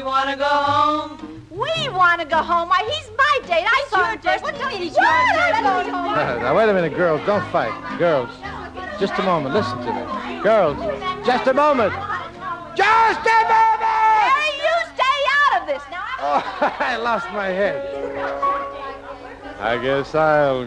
want to go home. We want to go home. Why, he's my date. I saw him first. What do you mean it's your date? Now, wait a minute, girls. Don't fight. Girls, just a moment. Listen to me. Girls, just a moment. Just a moment! Harry, you stay out of this. Now, Oh, I lost my head. I guess I'll